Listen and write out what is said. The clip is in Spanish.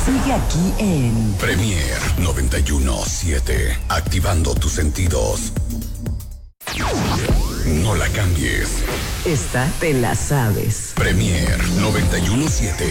Sigue aquí en Premier 91.7, activando tus sentidos. No la cambies. Esta te la sabes. Premier 91.7.